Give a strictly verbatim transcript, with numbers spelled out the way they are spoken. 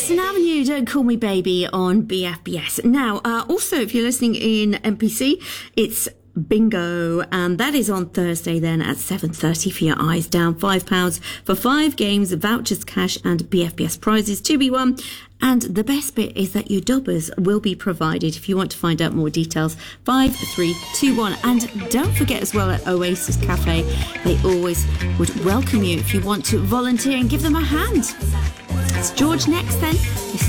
Madison Avenue, Don't Call Me Baby on B F B S. Now, uh, also, if you're listening in N P C, it's Bingo, and that is on Thursday then at seven thirty for your eyes down. Five pounds for five games, vouchers, cash and B F B S prizes to be won. And the best bit is that your dobbers will be provided. If you want to find out more details, five three two one. And don't forget as well at Oasis Cafe, they always would welcome you if you want to volunteer and give them a hand. It's George next then. This is